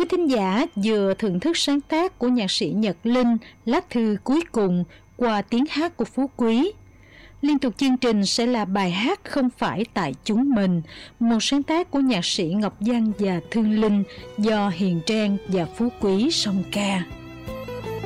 thính giả vừa thưởng thức sáng tác của nhạc sĩ Nhật Linh Lá thư cuối cùng qua tiếng hát của Phú Quý. Liên tục chương trình sẽ là bài hát Không phải tại chúng mình, một sáng tác của nhạc sĩ Ngọc Văn và Thương Linh do Hiền Trang và Phú Quý song ca.